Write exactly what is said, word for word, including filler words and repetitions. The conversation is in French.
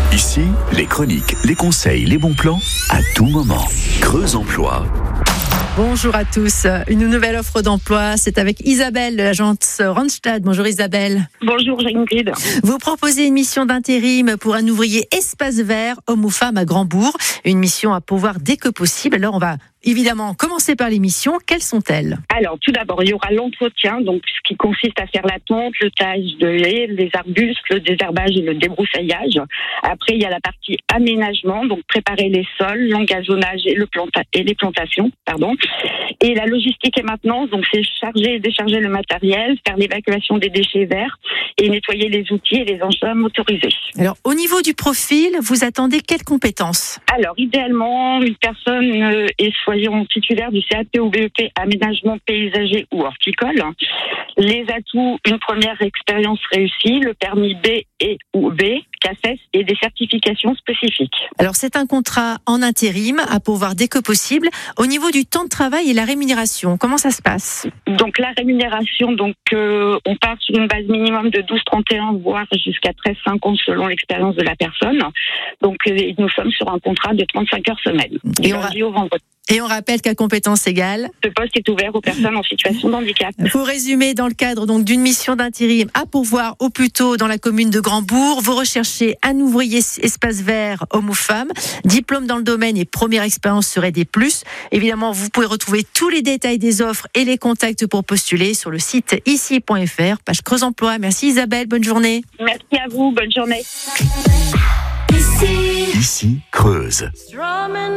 Ici, les chroniques, les conseils, les bons plans, à tout moment. Creuse Emploi. Bonjour à tous. Une nouvelle offre d'emploi, c'est avec Isabelle de l'agence Randstad. Bonjour Isabelle. Bonjour Ingrid. Vous proposez une mission d'intérim pour un ouvrier espace vert, homme ou femme à Grandbourg. Une mission à pourvoir dès que possible. Alors on va évidemment commencer par les missions. Quelles sont-elles ? Alors tout d'abord, il y aura l'entretien, donc ce qui consiste à faire la tonte, le taillage de haies, les arbustes, le désherbage et le débroussaillage. Après, il y a la partie aménagement, donc préparer les sols, l'engazonnage et, le planta- et les plantations, pardon. Et la logistique et maintenance, donc c'est charger et décharger le matériel, faire l'évacuation des déchets verts et nettoyer les outils et les engins motorisés. Alors au niveau du profil, vous attendez quelles compétences ? Alors idéalement, une personne euh, est soyons titulaire du C A P ou B E P aménagement paysager ou horticole. Les atouts, une première expérience réussie, le permis B et ou B, C A C E S et des certifications spécifiques. Alors c'est un contrat en intérim à pourvoir dès que possible. Au niveau du temps de travail et la rémunération, comment ça se passe ? Donc la rémunération, donc euh, on part sur une base minimum de douze trente et un voire jusqu'à treize cinquante selon l'expérience de la personne. Donc euh, nous sommes sur un contrat de trente-cinq heures semaine, du lundi au vendredi. Et on rappelle qu'à compétence égale, ce poste est ouvert aux personnes en situation de handicap. Pour résumer, dans le cadre donc d'une mission d'intérim à pourvoir au plus tôt dans la commune de Grandbourg, vous recherchez un ouvrier espace vert, homme ou femme, diplôme dans le domaine et première expérience seraient des plus. Évidemment, vous pouvez retrouver tous les détails des offres et les contacts pour postuler sur le site ici point f r, page Creuse Emploi. Merci Isabelle, bonne journée. Merci à vous, bonne journée. Ici, Creuse.